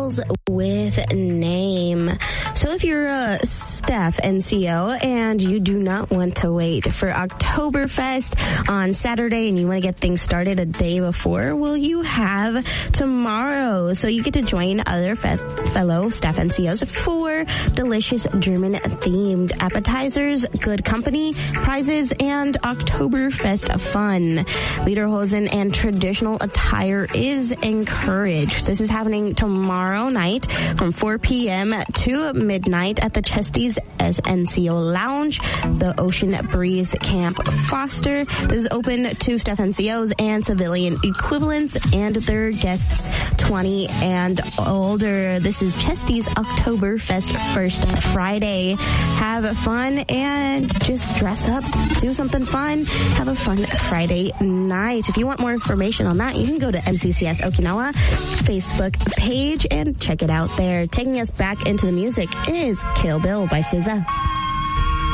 Girls with Name. So if you're a staff NCO and you do not want to wait for Oktoberfest on Saturday and you want to get things started a day before, well, you have tomorrow. So you get to join other fellow staff NCOs for delicious German-themed appetizers, good company, prizes, and Oktoberfest fun. Lederhosen and traditional attire is encouraged. This is happening tomorrow night from 4 p.m. to midnight at the Chesties as NCO Lounge, the Ocean Breeze Camp Foster. This is open to staff NCOs and civilian equivalents and their guests 20 and older. This is Chesties Oktoberfest First Friday. Have fun and just dress up, do something fun, have a fun Friday night. If you want more information on that, you can go to MCCS Okinawa Facebook page and check it out there. Taking us back into the music is Kill Bill by SZA.